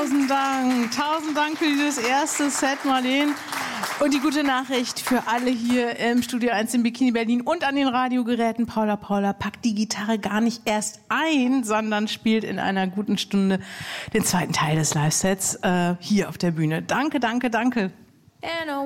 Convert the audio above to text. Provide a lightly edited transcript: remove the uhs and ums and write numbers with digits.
Tausend Dank für dieses erste Set, Marleen. Und die gute Nachricht für alle hier im Studio 1 in Bikini Berlin und an den Radiogeräten. Paula packt die Gitarre gar nicht erst ein, sondern spielt in einer guten Stunde den zweiten Teil des Live-Sets hier auf der Bühne. Danke.